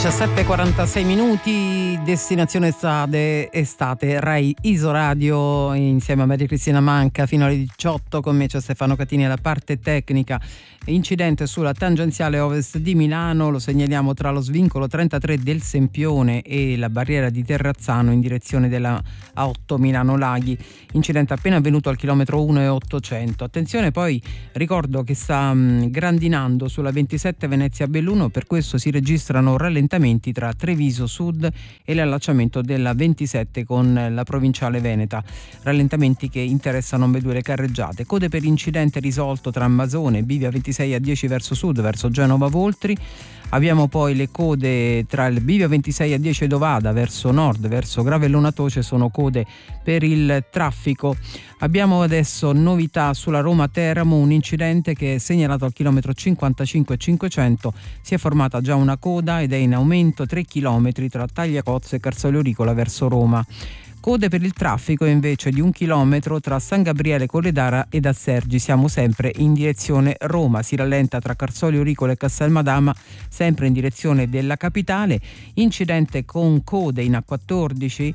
17:46 minuti, destinazione estate, Rai Isoradio insieme a Maria Cristina Manca fino alle 18, con me c'è Stefano Catini alla parte tecnica. Incidente sulla tangenziale ovest di Milano, lo segnaliamo tra lo svincolo 33 del Sempione e la barriera di Terrazzano in direzione della A8 Milano Laghi. Incidente appena avvenuto al chilometro 1 e 800. Attenzione, poi ricordo che sta grandinando sulla 27 Venezia Belluno, per questo si registrano rallentamenti tra Treviso Sud e l'allacciamento della 27 con la provinciale veneta, rallentamenti che interessano ambedue le carreggiate. Code per incidente risolto tra Masone, Bivia 26 a 10 verso sud verso Genova Voltri. Abbiamo poi le code tra il Bivia 26 a 10 e Dovada verso nord, verso Gravellona Toce, sono code per il traffico. Abbiamo adesso novità sulla Roma Teramo, un incidente che è segnalato al chilometro 55 e 500, si è formata già una coda ed è in aumento 3 chilometri tra Tagliacozzo e Carsolo Ricola verso Roma. Code per il traffico invece di 1 chilometro tra San Gabriele Colledara ed Assergi, siamo sempre in direzione Roma, si rallenta tra Carsolio Ricola e Castelmadama, sempre in direzione della capitale. Incidente con code in A14,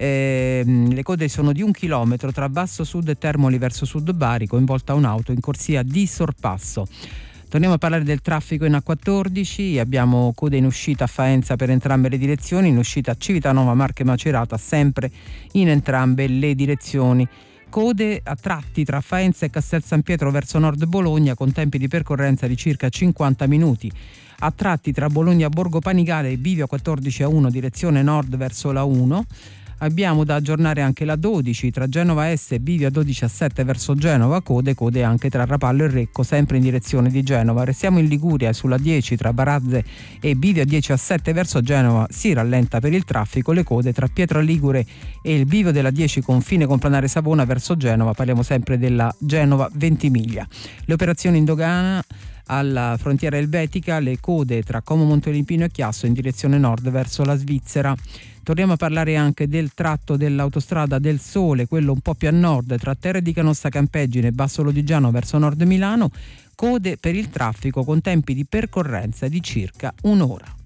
le code sono di 1 chilometro tra Basso Sud e Termoli verso Sud Bari, coinvolta un'auto in corsia di sorpasso. Torniamo a parlare del traffico in A14, abbiamo code in uscita a Faenza per entrambe le direzioni, in uscita a Civitanova Marche Macerata sempre in entrambe le direzioni. Code a tratti tra Faenza e Castel San Pietro verso nord Bologna con tempi di percorrenza di circa 50 minuti. A tratti tra Bologna Borgo Panigale e Bivio 14 a 1 direzione nord verso la 1. Abbiamo da aggiornare anche la 12 tra Genova Est e Bivia 12 a 7 verso Genova, code anche tra Rapallo e Recco sempre in direzione di Genova. Restiamo in Liguria sulla 10 tra Barazze e Bivia 10 a 7 verso Genova, si rallenta per il traffico, le code tra Pietra Ligure e il bivio della 10 confine con Planare Savona verso Genova, parliamo sempre della Genova Ventimiglia. Le operazioni in dogana alla frontiera elvetica, le code tra Como Monteolimpino e Chiasso in direzione nord verso la Svizzera. Torniamo a parlare anche del tratto dell'autostrada del Sole, quello un po' più a nord tra Terre di Canossa Campeggine e Basso Lodigiano verso nord Milano, code per il traffico con tempi di percorrenza di circa un'ora.